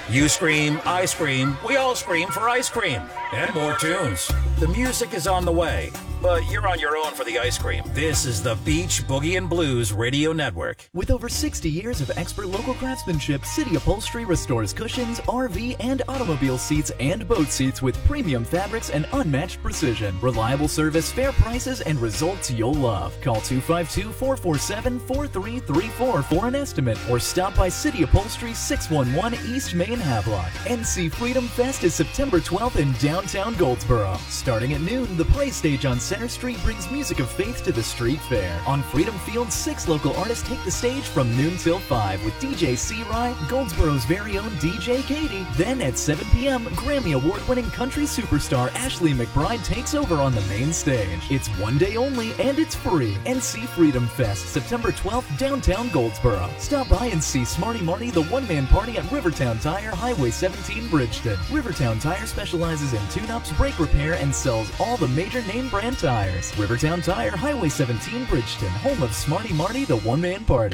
You scream, I scream, we all scream for ice cream. And more tunes. The music is on the way, but you're on your own for the ice cream. This is the Beach Boogie and Blues Radio Network. With over 60 years of expert local craftsmanship, City Upholstery restores cushions, RV, and automobile seats and boat seats with premium fabrics and unmatched precision. Reliable service, fair prices, and results you'll love. Call 252-447-4334 for an estimate or stop by City Upholstery, 611 East Main Havelock. NC Freedom Fest is September 12th in downtown Goldsboro. Starting at noon, the Play Stage on Center Street brings music of faith to the street fair. On Freedom Field, 6 local artists take the stage from noon till 5 with DJ C-Rye, Goldsboro's very own DJ Katie. Then at 7 p.m., Grammy Award-winning country superstar Ashley McBryde takes over on the main stage. It's one day only and it's free. NC Freedom Fest, September 12th, downtown Goldsboro. Stop by and see Smarty Marty, the one-man party at Rivertown Tire, Highway 17, Bridgeton. Rivertown Tire specializes in tune-ups, brake repair, and sells all the major name brand tires. Rivertown Tire, Highway 17, Bridgeton, home of Smarty Marty, the one-man party.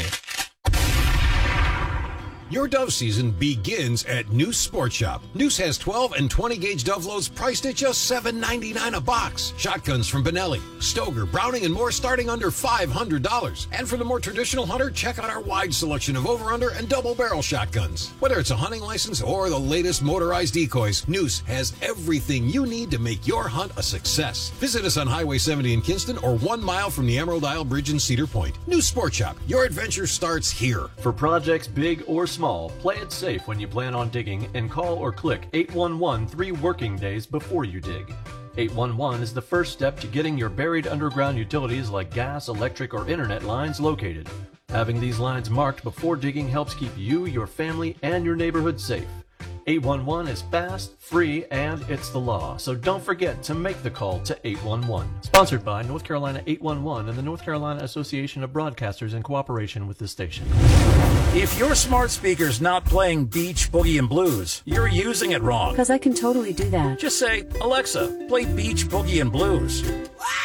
Your Dove season begins at Noose Sport Shop. Noose has 12 and 20 gauge Dove loads priced at just $7.99 a box. Shotguns from Benelli, Stoger, Browning, and more starting under $500. And for the more traditional hunter, check out our wide selection of over-under and double barrel shotguns. Whether it's a hunting license or the latest motorized decoys, Noose has everything you need to make your hunt a success. Visit us on Highway 70 in Kinston or 1 mile from the Emerald Isle Bridge in Cedar Point. Noose Sport Shop. Your adventure starts here. For projects big or small, play it safe when you plan on digging and call or click 811 3 working days before you dig. 811 is the first step to getting your buried underground utilities like gas, electric, or internet lines located. Having these lines marked before digging helps keep you, your family, and your neighborhood safe. 811 is fast, free, and it's the law, so don't forget to make the call to 811. Sponsored by North Carolina 811 and the North Carolina Association of Broadcasters in cooperation with the station. If your smart speaker's not playing Beach Boogie and Blues, you're using it wrong. Because I can totally do that. Just say, Alexa, play Beach Boogie and Blues.